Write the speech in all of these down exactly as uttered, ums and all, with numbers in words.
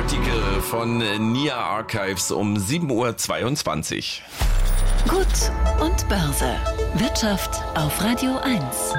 Sportartikel von Nia Archives um sieben Uhr zweiundzwanzig. Gut und Börse. Wirtschaft auf Radio eins.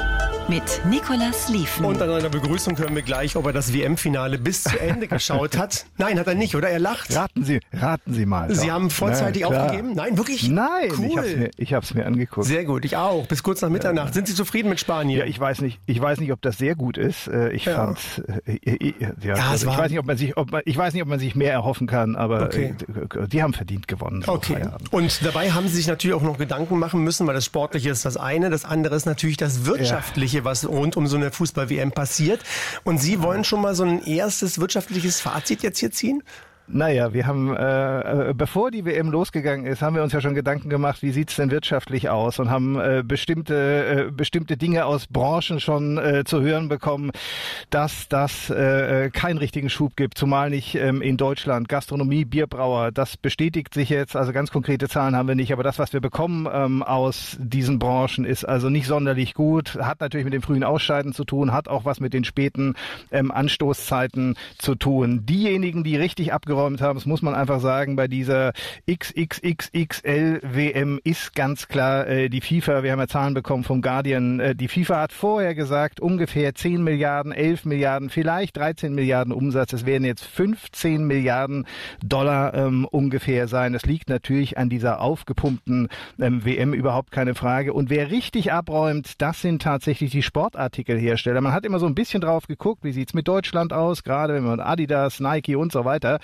Mit Nicolas Liefen. Und an einer Begrüßung hören wir gleich, ob er das W M-Finale bis zu Ende geschaut hat. Nein, hat er nicht, oder? Er lacht. Raten Sie, raten Sie mal. Sie doch. haben vorzeitig Na, aufgegeben? Nein, wirklich? Nein, cool. ich hab's mir, ich hab's mir angeguckt. Sehr gut, ich auch. Bis kurz nach Mitternacht. Sind Sie zufrieden mit Spanien? Ja, ich weiß nicht, ich weiß nicht, ob das sehr gut ist. Ich ja. fand, äh, ja, ja, also es ich weiß nicht, ob man sich, ob man, ich weiß nicht, ob man sich mehr erhoffen kann, aber okay. äh, die haben verdient gewonnen. Okay. Und dabei haben Sie sich natürlich auch noch Gedanken machen müssen, weil das Sportliche ist das eine, das andere ist natürlich das Wirtschaftliche, ja. was rund um so eine Fußball-W M passiert. Und Sie wollen schon mal so ein erstes wirtschaftliches Fazit jetzt hier ziehen? Naja, wir haben, äh, bevor die W M losgegangen ist, haben wir uns ja schon Gedanken gemacht, wie sieht's denn wirtschaftlich aus und haben äh, bestimmte äh, bestimmte Dinge aus Branchen schon äh, zu hören bekommen, dass das äh, keinen richtigen Schub gibt, zumal nicht ähm, in Deutschland. Gastronomie, Bierbrauer, das bestätigt sich jetzt, also ganz konkrete Zahlen haben wir nicht, aber das, was wir bekommen ähm, aus diesen Branchen, ist also nicht sonderlich gut, hat natürlich mit dem frühen Ausscheiden zu tun, hat auch was mit den späten ähm, Anstoßzeiten zu tun. Diejenigen, die richtig abgeräumt haben, das muss man einfach sagen, bei dieser X X X X L W M ist ganz klar äh, die FIFA. Wir haben ja Zahlen bekommen vom Guardian. Äh, die FIFA hat vorher gesagt, ungefähr zehn Milliarden, elf Milliarden, vielleicht dreizehn Milliarden Umsatz. Es werden jetzt fünfzehn Milliarden Dollar ähm, ungefähr sein. Das liegt natürlich an dieser aufgepumpten ähm, W M, überhaupt keine Frage. Und wer richtig abräumt, das sind tatsächlich die Sportartikelhersteller. Man hat immer so ein bisschen drauf geguckt, wie sieht's mit Deutschland aus, gerade wenn man Adidas, Nike und so weiter.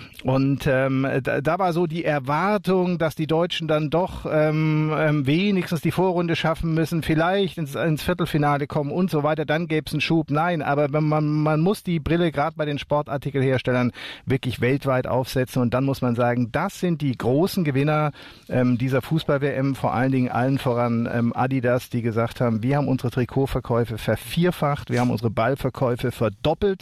Und ähm, da, da war so die Erwartung, dass die Deutschen dann doch ähm, ähm, wenigstens die Vorrunde schaffen müssen, vielleicht ins, ins Viertelfinale kommen und so weiter, dann gäbe es einen Schub. Nein, aber man, man muss die Brille gerade bei den Sportartikelherstellern wirklich weltweit aufsetzen und dann muss man sagen, das sind die großen Gewinner ähm, dieser Fußball-W M, vor allen Dingen allen voran ähm, Adidas, die gesagt haben, wir haben unsere Trikotverkäufe vervierfacht, wir haben unsere Ballverkäufe verdoppelt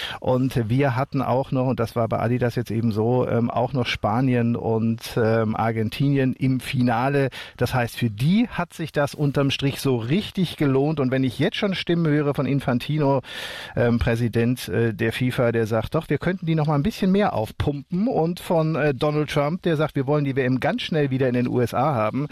und wir hatten auch noch, und das war bei Adidas jetzt eben so, ähm, auch noch Spanien und ähm, Argentinien im Finale. Das heißt, für die hat sich das unterm Strich so richtig gelohnt. Und wenn ich jetzt schon Stimmen höre von Infantino, ähm, Präsident äh, der FIFA, der sagt, doch, wir könnten die noch mal ein bisschen mehr aufpumpen. Und von äh, Donald Trump, der sagt, wir wollen die W M ganz schnell wieder in den U S A haben.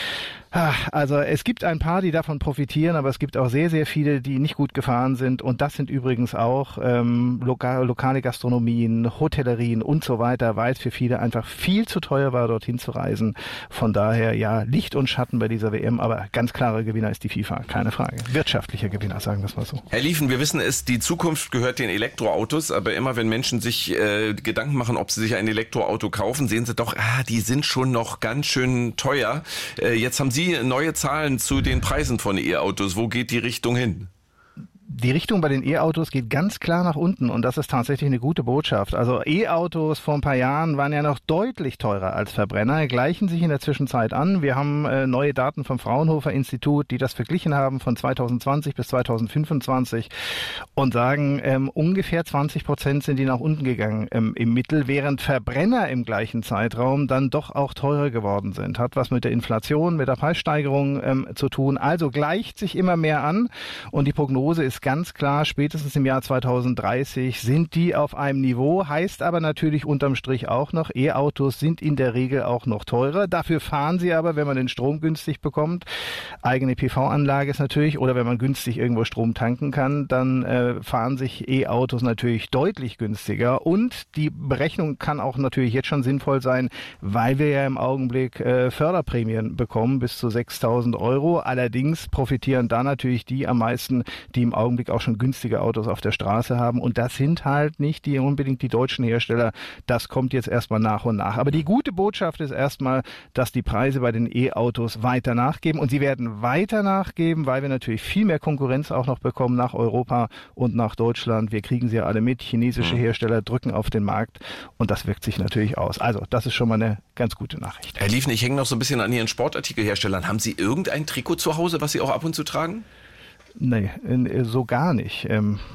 Also es gibt ein paar, die davon profitieren, aber es gibt auch sehr, sehr viele, die nicht gut gefahren sind. Und das sind übrigens auch ähm, lokal, lokale Gastronomien, Hotellerien und so weiter, weil es für viele einfach viel zu teuer war, dorthin zu reisen. Von daher, ja, Licht und Schatten bei dieser W M, aber ganz klarer Gewinner ist die FIFA, keine Frage. Wirtschaftlicher Gewinner, sagen wir es mal so. Herr Liefen, wir wissen es, die Zukunft gehört den Elektroautos, aber immer wenn Menschen sich äh, Gedanken machen, ob sie sich ein Elektroauto kaufen, sehen sie doch, ah, die sind schon noch ganz schön teuer. Äh, jetzt haben Sie neue Zahlen zu den Preisen von E-Autos. Wo geht die Richtung hin? Die Richtung bei den E-Autos geht ganz klar nach unten und das ist tatsächlich eine gute Botschaft. Also E-Autos vor ein paar Jahren waren ja noch deutlich teurer als Verbrenner, gleichen sich in der Zwischenzeit an. Wir haben äh, neue Daten vom Fraunhofer Institut, die das verglichen haben von zwanzig zwanzig bis zwanzig fünfundzwanzig und sagen, ähm, ungefähr zwanzig Prozent sind die nach unten gegangen ähm, im Mittel, während Verbrenner im gleichen Zeitraum dann doch auch teurer geworden sind. Hat was mit der Inflation, mit der Preissteigerung ähm, zu tun. Also gleicht sich immer mehr an und die Prognose ist ganz klar, spätestens im Jahr zwanzig dreißig sind die auf einem Niveau, heißt aber natürlich unterm Strich auch noch, E-Autos sind in der Regel auch noch teurer. Dafür fahren sie aber, wenn man den Strom günstig bekommt, eigene P V-Anlage ist natürlich, oder wenn man günstig irgendwo Strom tanken kann, dann äh, fahren sich E-Autos natürlich deutlich günstiger und die Berechnung kann auch natürlich jetzt schon sinnvoll sein, weil wir ja im Augenblick äh, Förderprämien bekommen, bis zu sechstausend Euro. Allerdings profitieren da natürlich die am meisten, die im Augenblick auch schon günstige Autos auf der Straße haben. Und das sind halt nicht die unbedingt die deutschen Hersteller. Das kommt jetzt erstmal nach und nach. Aber die gute Botschaft ist erstmal, dass die Preise bei den E-Autos weiter nachgeben. Und sie werden weiter nachgeben, weil wir natürlich viel mehr Konkurrenz auch noch bekommen nach Europa und nach Deutschland. Wir kriegen sie ja alle mit. Chinesische Hersteller drücken auf den Markt. Und das wirkt sich natürlich aus. Also das ist schon mal eine ganz gute Nachricht. Herr Liefen, ich hänge noch so ein bisschen an Ihren Sportartikelherstellern. Haben Sie irgendein Trikot zu Hause, was Sie auch ab und zu tragen? Nee, so gar nicht.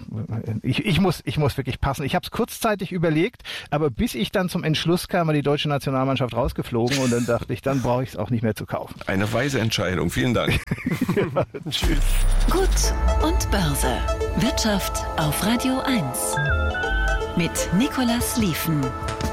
Ich, ich, muss, ich muss wirklich passen. Ich habe es kurzzeitig überlegt, aber bis ich dann zum Entschluss kam, war die deutsche Nationalmannschaft rausgeflogen und dann dachte ich, dann brauche ich es auch nicht mehr zu kaufen. Eine weise Entscheidung. Vielen Dank. Tschüss. Gut und Börse. Wirtschaft auf Radio eins. mit Nicolas Liefen.